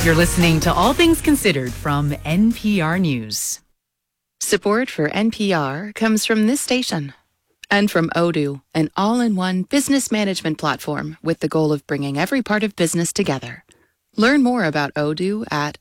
You're listening to All Things Considered from NPR News. Support for NPR comes from this station and from Odoo, an all-in-one business management platform with the goal of bringing every part of business together. Learn more about Odoo at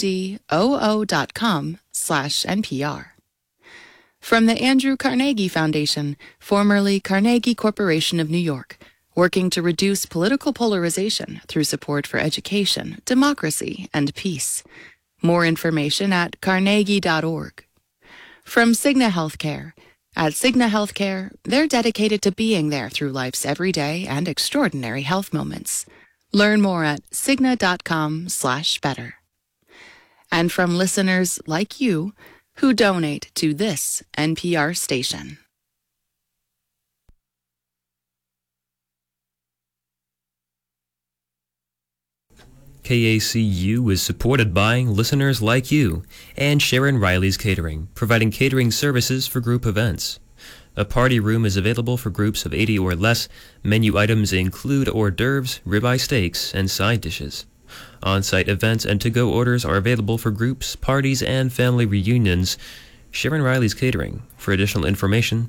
odoo.com/NPR. From the Andrew Carnegie Foundation, formerly Carnegie Corporation of New York, working to reduce political polarization through support for education, democracy, and peace. More information at carnegie.org. From Cigna Healthcare. At Cigna Healthcare, they're dedicated to being there through life's everyday and extraordinary health moments. Learn more at cigna.com/better. And from listeners like you who donate to this NPR station. KACU is supported by listeners like you and Sharon Riley's Catering, providing catering services for group events. A party room is available for groups of 80 or less. Menu items include hors d'oeuvres, ribeye steaks, and side dishes. On-site events and to-go orders are available for groups, parties, and family reunions. Sharon Riley's Catering. For additional information,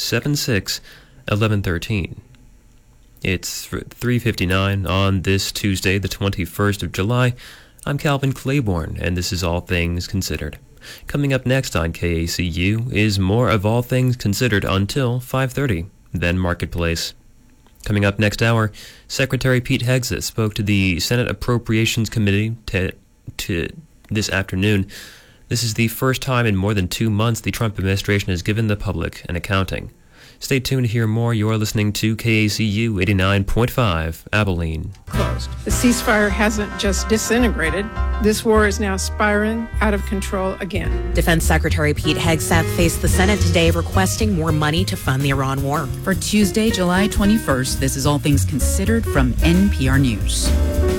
676-1113. It's 3:59 on this Tuesday, the 21st of July. I'm Calvin Claiborne, and this is All Things Considered. Coming up next on KACU is more of All Things Considered until 5:30, then Marketplace. Coming up next hour, Secretary Pete Hegseth spoke to the Senate Appropriations Committee this afternoon. This is the first time in more than 2 months the Trump administration has given the public an accounting. Stay tuned to hear more. You're listening to KACU 89.5, Abilene. Closed. The ceasefire hasn't just disintegrated. This war is now spiraling out of control again. Defense Secretary Pete Hegseth faced the Senate today requesting more money to fund the Iran war. For Tuesday, July 21st, this is All Things Considered from NPR News.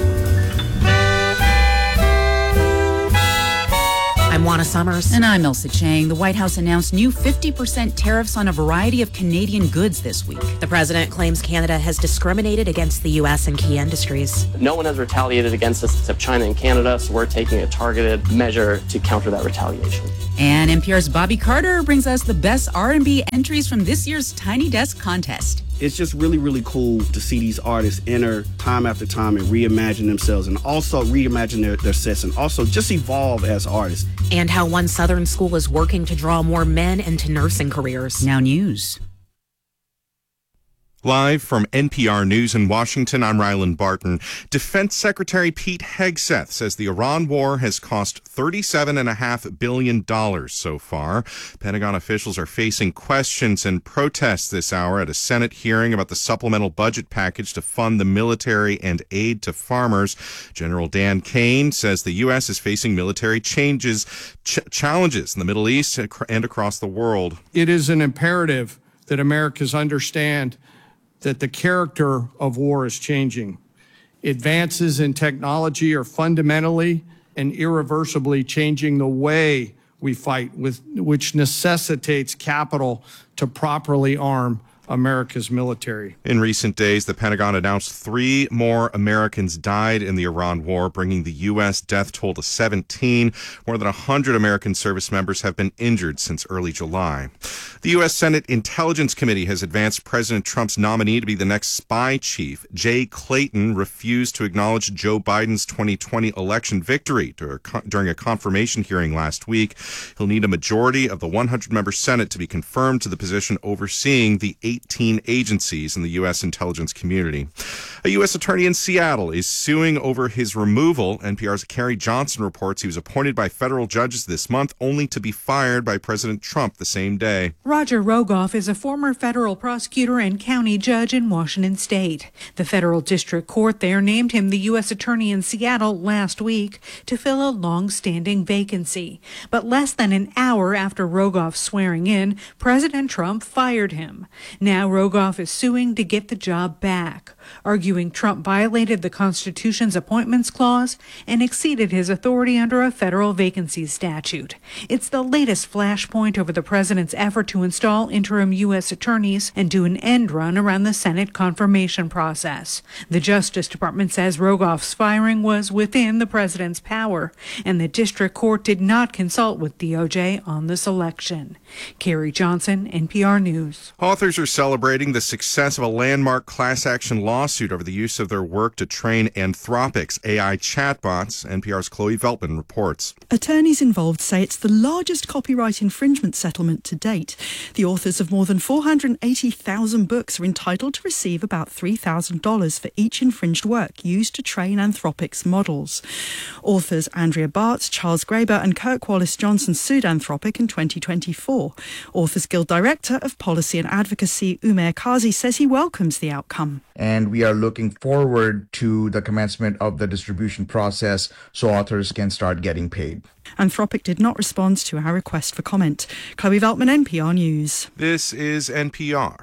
I'm Juana Summers. And I'm Elsa Chang. The White House announced new 50% tariffs on a variety of Canadian goods this week. The president claims Canada has discriminated against the U.S. in key industries. No one has retaliated against us except China and Canada, so we're taking a targeted measure to counter that retaliation. And NPR's Bobby Carter brings us the best R&B entries from this year's Tiny Desk contest. It's just really, really cool to see these artists enter time after time and reimagine themselves and also reimagine their sets and also just evolve as artists. And how one Southern school is working to draw more men into nursing careers. Now news. Live from NPR News in Washington, I'm Rylan Barton. Defense Secretary Pete Hegseth says the Iran war has cost $37.5 billion so far. Pentagon officials are facing questions and protests this hour at a Senate hearing about the supplemental budget package to fund the military and aid to farmers. General Dan Kane says the U.S. is facing military challenges in the Middle East and across the world. It is an imperative that Americans understand that the character of war is changing. Advances in technology are fundamentally and irreversibly changing the way we fight, which necessitates capital to properly arm America's military. In recent days, the Pentagon announced 3 more Americans died in the Iran war, bringing the U.S. death toll to 17. More than 100 American service members have been injured since early July. The U.S. Senate Intelligence Committee has advanced President Trump's nominee to be the next spy chief. Jay Clayton refused to acknowledge Joe Biden's 2020 election victory during a confirmation hearing last week. He'll need a majority of the 100-member Senate to be confirmed to the position overseeing the 18 agencies in the U.S. intelligence community. A U.S. attorney in Seattle is suing over his removal. NPR's Carrie Johnson reports he was appointed by federal judges this month, only to be fired by President Trump the same day. Roger Rogoff is a former federal prosecutor and county judge in Washington State. The federal district court there named him the U.S. attorney in Seattle last week to fill a long-standing vacancy. But less than an hour after Rogoff's swearing in, President Trump fired him. Now Rogoff is suing to get the job back, arguing Trump violated the Constitution's appointments clause and exceeded his authority under a federal vacancies statute. It's the latest flashpoint over the president's effort to install interim U.S. attorneys and do an end run around the Senate confirmation process. The Justice Department says Rogoff's firing was within the president's power, and the district court did not consult with DOJ on the selection. Carrie Johnson, NPR News. Authors are celebrating the success of a landmark class action lawsuit over the use of their work to train Anthropic's AI chatbots. NPR's Chloe Veltman reports. Attorneys involved say it's the largest copyright infringement settlement to date. The authors of more than 480,000 books are entitled to receive about $3,000 for each infringed work used to train Anthropic's models. Authors Andrea Bartz, Charles Graeber and Kirk Wallace Johnson sued Anthropic in 2024. Authors Guild Director of Policy and Advocacy Umair Kazi says he welcomes the outcome. And we are looking forward to the commencement of the distribution process so authors can start getting paid. Anthropic did not respond to our request for comment. Chloe Veltman, NPR News. This is NPR.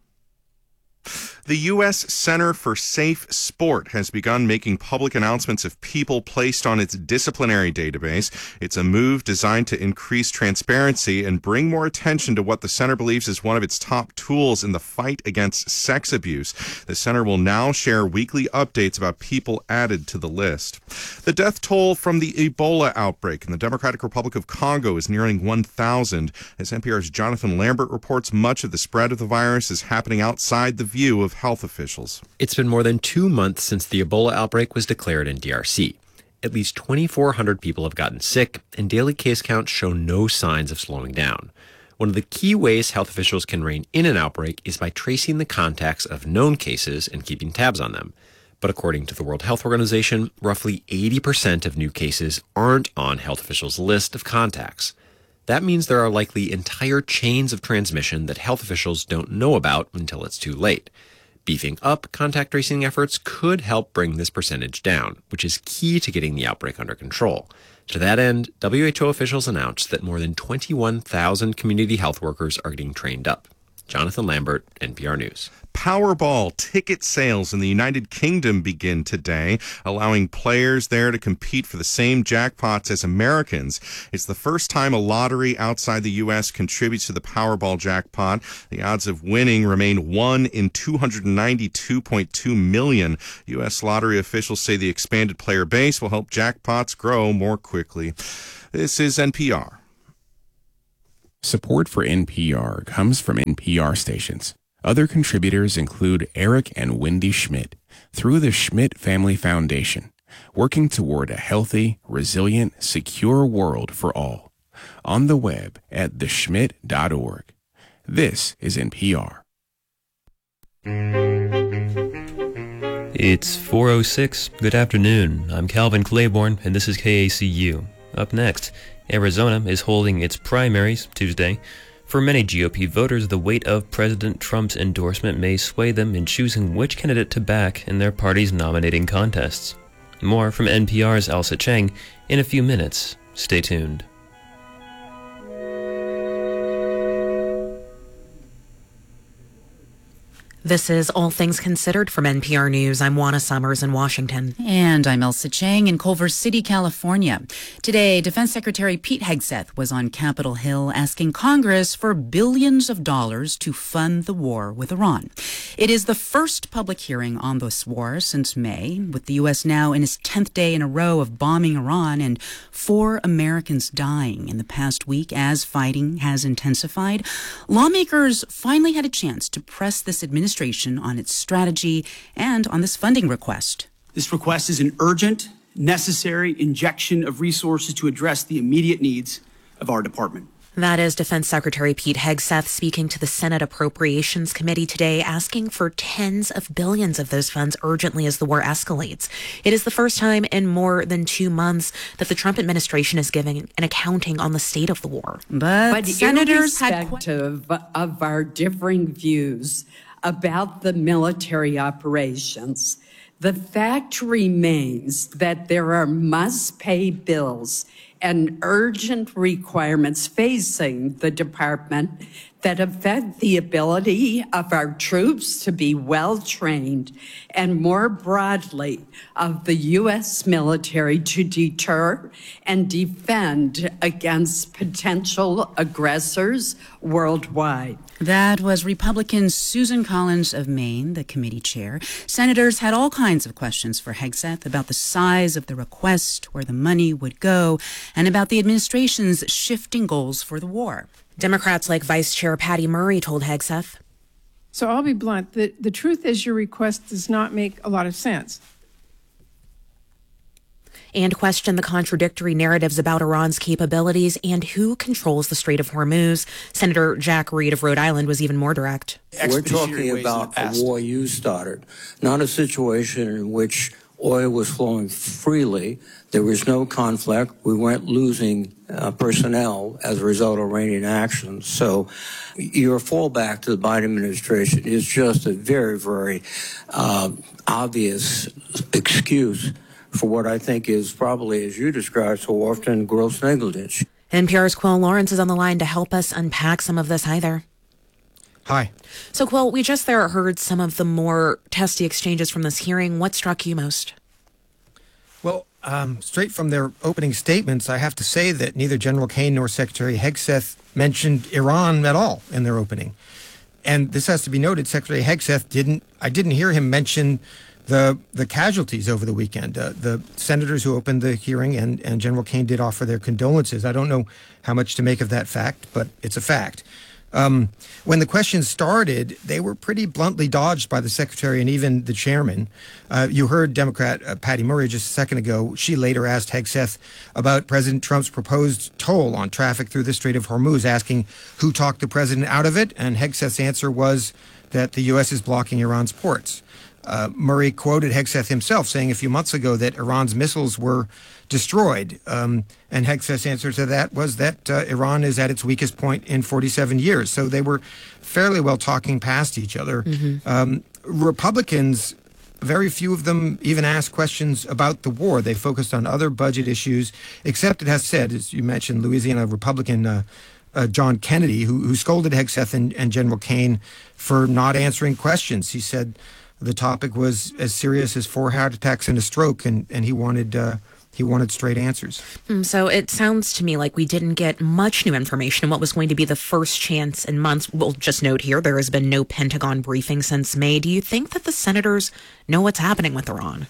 The U.S. Center for Safe Sport has begun making public announcements of people placed on its disciplinary database. It's a move designed to increase transparency and bring more attention to what the center believes is one of its top tools in the fight against sex abuse. The center will now share weekly updates about people added to the list. The death toll from the Ebola outbreak in the Democratic Republic of Congo is nearing 1,000. As NPR's Jonathan Lambert reports, much of the spread of the virus is happening outside the view of health officials. It's been more than 2 months since the Ebola outbreak was declared in DRC. At least 2,400 people have gotten sick, and daily case counts show no signs of slowing down. One of the key ways health officials can rein in an outbreak is by tracing the contacts of known cases and keeping tabs on them. But according to the World Health Organization, roughly 80% of new cases aren't on health officials' list of contacts. That means there are likely entire chains of transmission that health officials don't know about until it's too late. Beefing up contact tracing efforts could help bring this percentage down, which is key to getting the outbreak under control. To that end, WHO officials announced that more than 21,000 community health workers are getting trained up. Jonathan Lambert, NPR News. Powerball ticket sales in the United Kingdom begin today, allowing players there to compete for the same jackpots as Americans. It's the first time a lottery outside the U.S. contributes to the Powerball jackpot. The odds of winning remain 1 in 292.2 million. U.S. lottery officials say the expanded player base will help jackpots grow more quickly. This is NPR. Support for NPR comes from NPR stations. Other contributors include Eric and Wendy Schmidt through the Schmidt Family Foundation, working toward a healthy, resilient, secure world for all. On the web at theschmidt.org. This is NPR. It's 4:06. Good afternoon. I'm Calvin Claiborne, and this is KACU. Up next, Arizona is holding its primaries Tuesday. For many GOP voters, the weight of President Trump's endorsement may sway them in choosing which candidate to back in their party's nominating contests. More from NPR's Elsa Cheng in a few minutes. Stay tuned. This is All Things Considered from NPR News. I'm Juana Summers in Washington. And I'm Elsa Chang in Culver City, California. Today, Defense Secretary Pete Hegseth was on Capitol Hill asking Congress for billions of dollars to fund the war with Iran. It is the first public hearing on this war since May, with the U.S. now in its 10th day in a row of bombing Iran and 4 Americans dying in the past week as fighting has intensified. Lawmakers finally had a chance to press this administration on its strategy and on this funding request. This request is an urgent, necessary injection of resources to address the immediate needs of our department. That is Defense Secretary Pete Hegseth speaking to the Senate Appropriations Committee today, asking for tens of billions of those funds urgently as the war escalates. It is the first time in more than 2 months that the Trump administration is giving an accounting on the state of the war. But senators irrespective of our differing views about the military operations, the fact remains that there are must-pay bills and urgent requirements facing the department that affect the ability of our troops to be well trained and more broadly of the U.S. military to deter and defend against potential aggressors worldwide. That was Republican Susan Collins of Maine, the committee chair. Senators had all kinds of questions for Hegseth about the size of the request, where the money would go, and about the administration's shifting goals for the war. Democrats like Vice Chair Patty Murray told Hegseth. So I'll be blunt. The truth is your request does not make a lot of sense. And questioned the contradictory narratives about Iran's capabilities and who controls the Strait of Hormuz. Senator Jack Reed of Rhode Island was even more direct. We're talking about a war you started, not a situation in which oil was flowing freely. There was no conflict. We weren't losing personnel as a result of Iranian actions. So your fallback to the Biden administration is just a very, very obvious excuse for what I think is probably, as you described so often, gross negligence. NPR's Quill Lawrence is on the line to help us unpack some of this. Hi there. Hi. So, Quill, we just there heard some of the more testy exchanges from this hearing. What struck you most? Well, straight from their opening statements, I have to say that neither General Kaine nor Secretary Hegseth mentioned Iran at all in their opening. And this has to be noted, Secretary Hegseth I didn't hear him mention the casualties over the weekend. The senators who opened the hearing and General Kaine did offer their condolences. I don't know how much to make of that fact, but it's a fact. When the questions started, they were pretty bluntly dodged by the secretary and even the chairman. You heard Democrat Patty Murray just a second ago. She later asked Hegseth about President Trump's proposed toll on traffic through the Strait of Hormuz, asking who talked the president out of it, and Hegseth's answer was that the U.S. is blocking Iran's ports. Murray quoted Hegseth himself saying a few months ago that Iran's missiles were destroyed. And Hegseth's answer to that was that Iran is at its weakest point in 47 years. So they were fairly well talking past each other. Mm-hmm. Republicans, very few of them even asked questions about the war. They focused on other budget issues, except it has said, as you mentioned, Louisiana Republican John Kennedy, who scolded Hegseth and General Kaine for not answering questions. He said the topic was as serious as 4 heart attacks and a stroke, and he wanted straight answers. So it sounds to me like we didn't get much new information in what was going to be the first chance in months. We'll just note here, there has been no Pentagon briefing since May. Do you think that the senators know what's happening with Iran?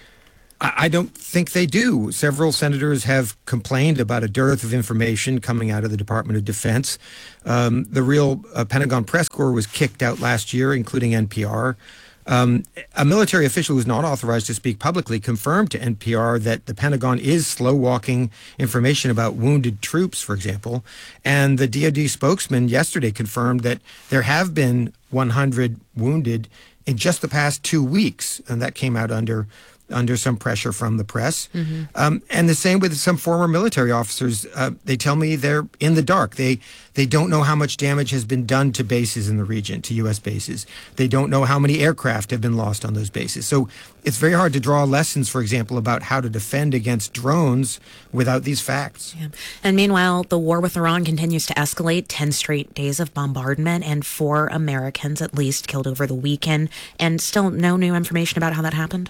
I don't think they do. Several senators have complained about a dearth of information coming out of the Department of Defense. The real Pentagon press corps was kicked out last year, including NPR. A military official who's not authorized to speak publicly confirmed to NPR that the Pentagon is slow-walking information about wounded troops, for example. And the DoD spokesman yesterday confirmed that there have been 100 wounded in just the past 2 weeks, and that came out under some pressure from the press. Mm-hmm. And the same with some former military officers. They tell me they're in the dark. They don't know how much damage has been done to bases in the region, to U.S. bases. They don't know how many aircraft have been lost on those bases. So it's very hard to draw lessons, for example, about how to defend against drones without these facts. Yeah. And meanwhile, the war with Iran continues to escalate. 10 straight days of bombardment and 4 Americans at least killed over the weekend. And still no new information about how that happened?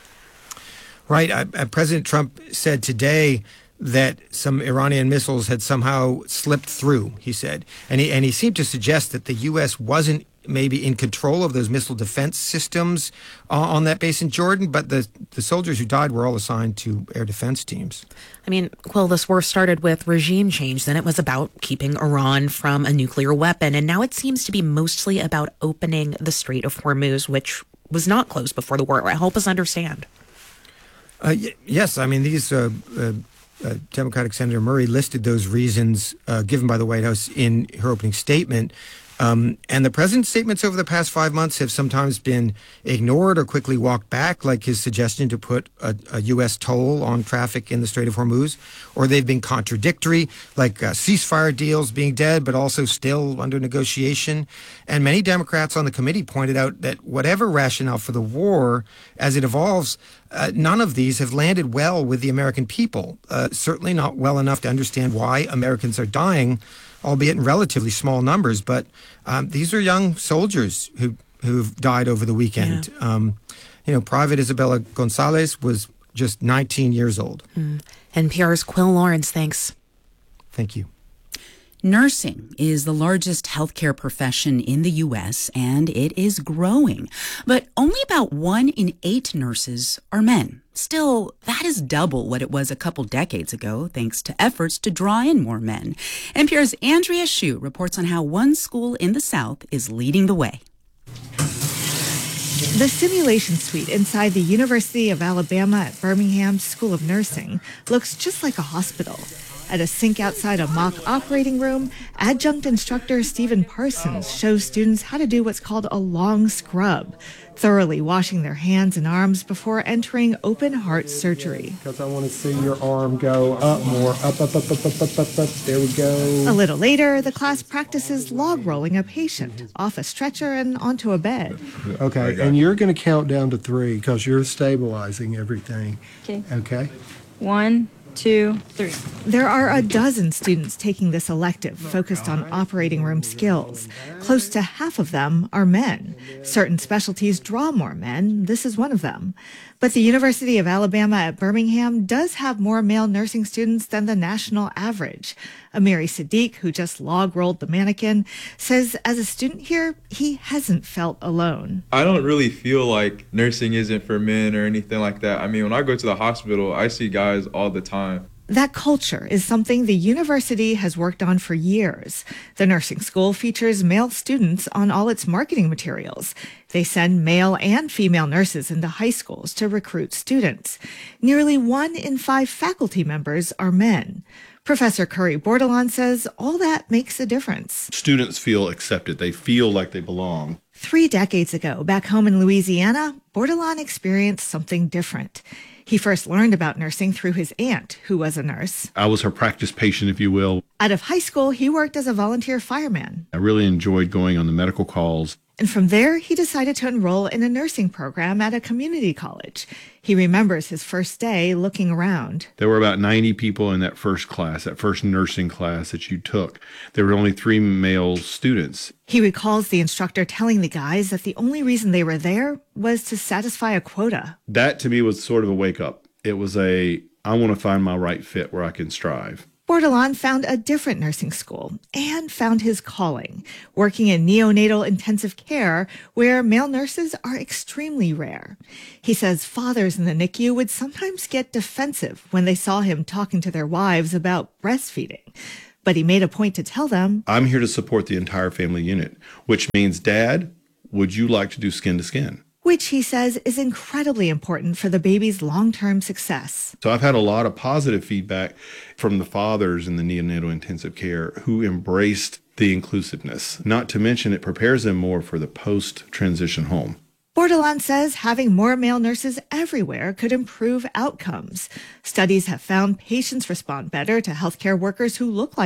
Right. President Trump said today that some Iranian missiles had somehow slipped through, he said. And he seemed to suggest that the U.S. wasn't maybe in control of those missile defense systems on that base in Jordan, but the soldiers who died were all assigned to air defense teams. I mean, well, this war started with regime change. Then it was about keeping Iran from a nuclear weapon. And now it seems to be mostly about opening the Strait of Hormuz, which was not closed before the war. Help us understand. Yes, I mean, these Democratic Senator Murray listed those reasons given by the White House in her opening statement. And the president's statements over the past 5 months have sometimes been ignored or quickly walked back, like his suggestion to put a U.S. toll on traffic in the Strait of Hormuz, or they've been contradictory, like ceasefire deals being dead, but also still under negotiation. And many Democrats on the committee pointed out that whatever rationale for the war, as it evolves, none of these have landed well with the American people, certainly not well enough to understand why Americans are dying albeit in relatively small numbers. But these are young soldiers who've died over the weekend. Yeah. Private Isabella Gonzalez was just 19 years old. NPR's Quill Lawrence, thanks. Thank you. Nursing is the largest healthcare profession in the U.S., and it is growing. But only about 1 in 8 nurses are men. Still, that is double what it was a couple decades ago, thanks to efforts to draw in more men. NPR's Andrea Hsu reports on how one school in the South is leading the way. The simulation suite inside the University of Alabama at Birmingham School of Nursing looks just like a hospital. At a sink outside a mock operating room, adjunct instructor Stephen Parsons shows students how to do what's called a long scrub, thoroughly washing their hands and arms before entering open heart surgery. Because I want to see your arm go up more, up. There we go. A little later, the class practices log rolling a patient off a stretcher and onto a bed. Okay, and you're going to count down to 3 because you're stabilizing everything. Okay. 1, 2, 3. There are a dozen students taking this elective focused on operating room skills. Close to half of them are men. Certain specialties draw more men. This is one of them. But the University of Alabama at Birmingham does have more male nursing students than the national average. Amiri Sadiq, who just log-rolled the mannequin, says as a student here, he hasn't felt alone. I don't really feel like nursing isn't for men or anything like that. I mean, when I go to the hospital, I see guys all the time. That culture is something the university has worked on for years. The nursing school features male students on all its marketing materials. They send male and female nurses into high schools to recruit students. Nearly 1 in 5 faculty members are men. Professor Curry Bordelon says all that makes a difference. Students feel accepted. They feel like they belong. 3 decades ago, back home in Louisiana, Bordelon experienced something different. He first learned about nursing through his aunt, who was a nurse. I was her practice patient, if you will. Out of high school, he worked as a volunteer fireman. I really enjoyed going on the medical calls. And from there, he decided to enroll in a nursing program at a community college. He remembers his first day looking around. There were about 90 people in that first class, that first nursing class that you took. There were only 3 male students. He recalls the instructor telling the guys that the only reason they were there was to satisfy a quota. That to me was sort of a wake up. It was I want to find my right fit where I can strive. Bordelon found a different nursing school and found his calling, working in neonatal intensive care where male nurses are extremely rare. He says fathers in the NICU would sometimes get defensive when they saw him talking to their wives about breastfeeding. But he made a point to tell them, I'm here to support the entire family unit, which means, Dad, would you like to do skin to skin? Which he says is incredibly important for the baby's long-term success. So I've had a lot of positive feedback from the fathers in the neonatal intensive care who embraced the inclusiveness. Not to mention it prepares them more for the post-transition home. Bordelon says having more male nurses everywhere could improve outcomes. Studies have found patients respond better to healthcare workers who look like